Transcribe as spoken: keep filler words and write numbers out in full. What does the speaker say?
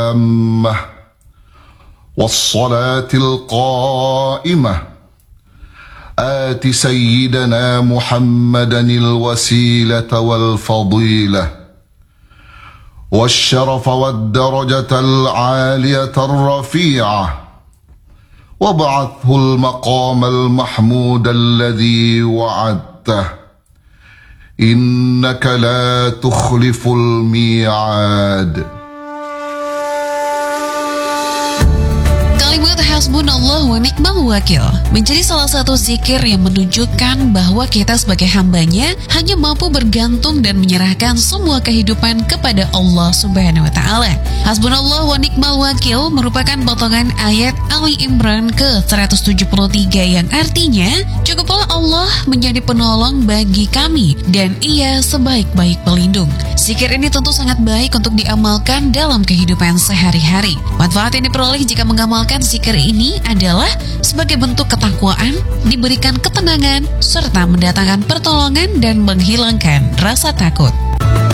التامة والصلاة القائمة آت سيدنا محمدا الوسيلة والفضيلة والشرف والدرجة العالية الرفيعة وابعثه المقام المحمود الذي وعدته إنك لا تخلف الميعاد. Kalimat hasbunallah wa ni'mal wakil menjadi salah satu zikir yang menunjukkan bahwa kita sebagai hambanya hanya mampu bergantung dan menyerahkan semua kehidupan kepada Allah Subhanahu wa Ta'ala. Hasbunallah wa ni'mal wakil merupakan potongan ayat Ali Imran ke seratus tujuh puluh tiga yang artinya, cukuplah Allah menjadi penolong bagi kami dan Ia sebaik-baik pelindung. Zikir ini tentu sangat baik untuk diamalkan dalam kehidupan sehari-hari. Manfaat yang diperoleh jika mengamalkan zikir ini adalah sebagai bentuk ketakwaan, diberikan ketenangan, serta mendatangkan pertolongan dan menghilangkan rasa takut.